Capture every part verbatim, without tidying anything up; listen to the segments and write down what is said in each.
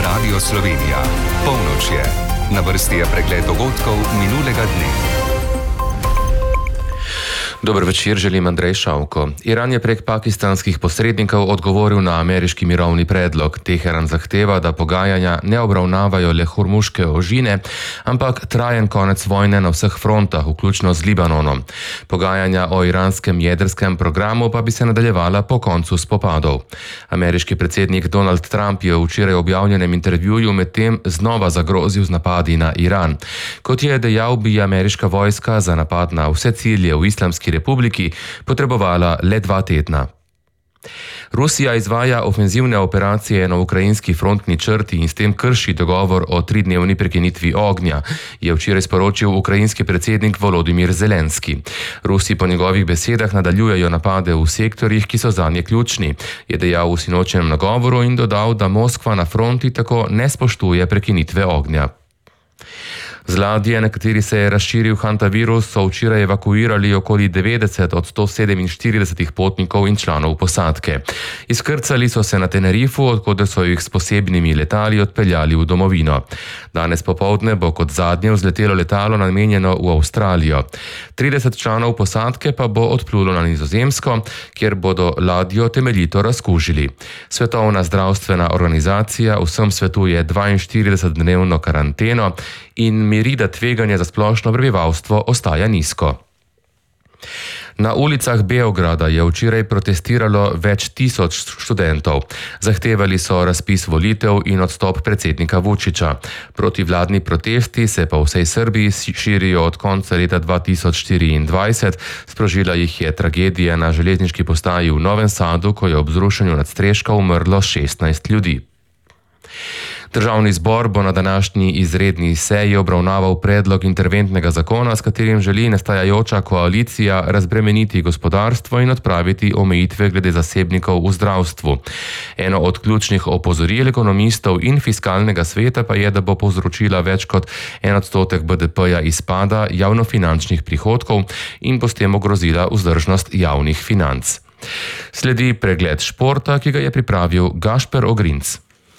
Radio Slovenija. Polnoč je. Na vrsti je pregled dogodkov minulega dne. Dober večer, želim Andrej Šavko. Iran je prek pakistanskih posrednikov odgovoril na ameriški mirovni predlog. Teheran zahteva, da pogajanja ne obravnavajo le hormuške ožine, ampak trajen konec vojne na vseh frontah, vključno z Libanonom. Pogajanja o iranskem jedrskem programu pa bi se nadaljevala po koncu spopadov. Ameriški predsednik Donald Trump je v včeraj objavljenem intervjuju medtem znova zagrozil z napadi na Iran. Kot je dejal, bi ameriška vojska za napad na vse cilje v Islamski republiki potrebovala le dva tedna. Rusija izvaja ofenzivne operacije na ukrajinski frontni črti in s tem krši dogovor o tridnevni prekinitvi ognja, je včeraj sporočil ukrajinski predsednik Volodimir Zelenski. Rusi po njegovih besedah nadaljujejo napade v sektorjih, ki so zanje ključni, je dejal v sinočnjem nagovoru in dodal, da Moskva na fronti tako ne spoštuje prekinitve ognja. Z ladje, na kateri se je razširil hantavirus, so včeraj evakuirali okoli devetdeset od sto sedeminštiridesetih potnikov in članov posadke. Izkrcali so se na Tenerifu, odkoder so jih s posebnimi letali odpeljali v domovino. Danes popoldne bo kot zadnje vzletelo letalo namenjeno v Avstralijo. trideset članov posadke pa bo odplulo na Nizozemsko, kjer bodo ladjo temeljito razkužili. Svetovna zdravstvena organizacija vsem svetuje dvainštiridesetdnevno karanteno in miri, da tveganje za splošno prebivalstvo ostaja nizko. Na ulicah Beograda je včeraj protestiralo več tisoč študentov. Zahtevali so razpis volitev in odstop predsednika Vučića. Protivladni protesti se po vsej Srbiji širijo od konca leta dva tisoč štiriindvajset. Sprožila jih je tragedija na železniški postaji v Novem Sadu, ko je ob zrušenju nadstreška umrlo šestnajst ljudi. Državni zbor bo na današnji izredni seji obravnaval predlog interventnega zakona, s katerim želi nastajajoča koalicija razbremeniti gospodarstvo in odpraviti omejitve glede zasebnikov v zdravstvu. Eno od ključnih opozoril ekonomistov in fiskalnega sveta pa je, da bo povzročila več kot en odstotek B D P-ja izpada javnofinančnih prihodkov in bo s tem ogrozila vzdržnost javnih financ. Sledi pregled športa, ki ga je pripravil Gašper Ogrinc.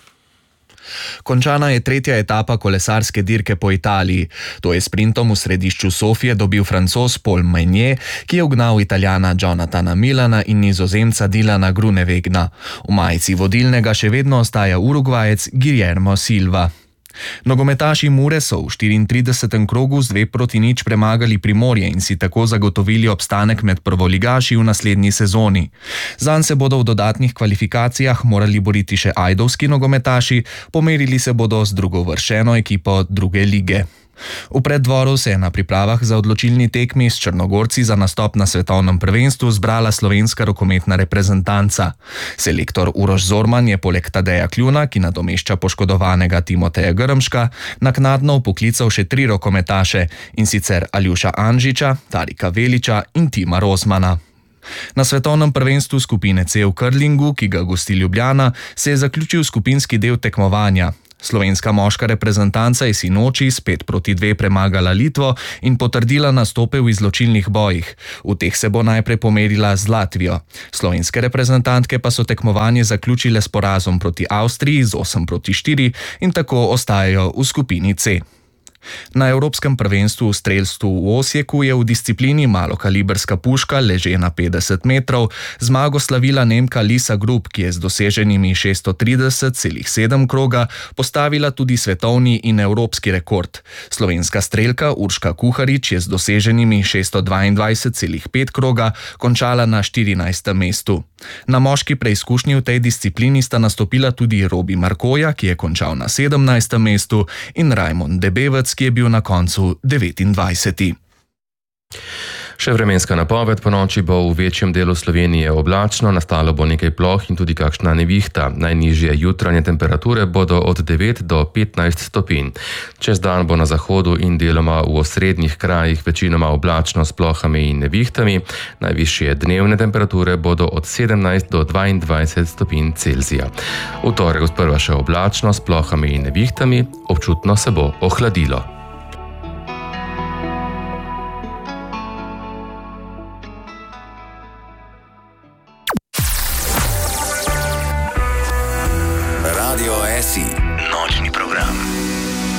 Končana je tretja etapa kolesarske dirke po Italiji. To je sprintom v središču Sofije dobil Francoz Paul Meunier, ki je ugnal Italijana Jonathana Millana in Nizozemca Dylana Groenewegna. V majici vodilnega še vedno ostaja Urugvajec Guillermo Silva. Nogometaši Mure so v štiriintridesetem krogu z dve proti nič premagali Primorje in si tako zagotovili obstanek med prvoligaši v naslednji sezoni. Zanj se bodo v dodatnih kvalifikacijah morali boriti še ajdovski nogometaši, pomerili se bodo z drugovrščeno ekipo druge lige. V preddvoru se je na pripravah za odločilni tekmi s Črnogorci za nastop na svetovnem prvenstvu zbrala slovenska rokometna reprezentanca. Selektor Uroš Zorman je poleg Tadeja Kljuna, ki nadomešča poškodovanega Timoteja Grmška, naknadno vpoklical še tri rokometaše, in sicer Aljuša Anžiča, Tarika Veliča in Tima Rozmana. Na svetovnem prvenstvu skupine C v curlingu, ki ga gosti Ljubljana, se je zaključil skupinski del tekmovanja. Slovenska moška reprezentanca je sinoči s pet proti dve premagala Litvo in potrdila nastope v izločilnih bojih. V teh se bo najprej pomerila z Latvijo. Slovenske reprezentantke pa so tekmovanje zaključile s porazom proti Avstriji z osem proti štiri in tako ostajajo v skupini C. Na Evropskem prvenstvu v strelstvu v Osijeku je v disciplini malokaliberska puška ležena petdeset metrov zmago slavila Nemka Lisa Grupp, ki je z doseženimi šeststo trideset celih sedem kroga postavila tudi svetovni in evropski rekord. Slovenska strelka Urška Kuharič je z doseženimi šeststo dvaindvajset celih pet kroga končala na štirinajstem mestu. Na moški preizkušnji v tej disciplini sta nastopila tudi Robi Markoja, ki je končal na sedemnajstem mestu, in Rajmond Debevec, ki je bil na koncu devetindvajseti. Še vremenska napoved: po noči bo v večjem delu Slovenije oblačno, nastalo bo nekaj ploh in tudi kakšna nevihta. Najnižje jutranje temperature bodo od devet do petnajst stopinj. Čez dan bo na zahodu in deloma v osrednjih krajih večinoma oblačno s plohami in nevihtami. Najvišje dnevne temperature bodo od sedemnajst do dvaindvajset stopinj Celzija. V torek sprva še oblačno s plohami in nevihtami, občutno se bo ohladilo. Radio S I Nočni program.